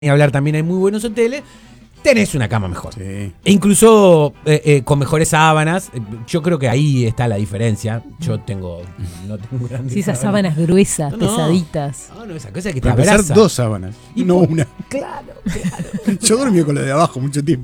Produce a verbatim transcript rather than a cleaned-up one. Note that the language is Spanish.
Y hablar también hay muy buenos hoteles, tenés una cama mejor. Sí. E incluso eh, eh, con mejores sábanas. Yo creo que ahí está la diferencia. Yo tengo. No tengo grandes Sí, esas sábanas. sábanas gruesas, No, no. pesaditas. No, no, esa cosa que te Para empezar, abraza. dos sábanas, Y no por- una. Claro, claro. Yo dormí con la de abajo mucho tiempo.